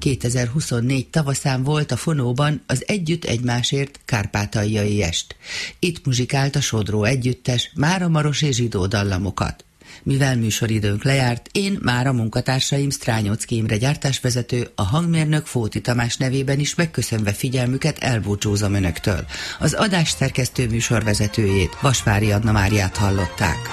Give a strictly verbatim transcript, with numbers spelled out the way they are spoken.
kétezer-huszonnégy tavaszán volt a Fonóban az Együtt egymásért kárpátaljai est. Itt muzsikált a Sodró Együttes Mára Maros és Zsidó dallamokat. Mivel műsoridőnk lejárt, én már a munkatársaim Strányocki Imre gyártásvezető, a hangmérnök Fóti Tamás nevében is megköszönve figyelmüket elbúcsúzom önöktől. Az adás szerkesztő műsorvezetőjét, Vasvári Anna Máriát hallották.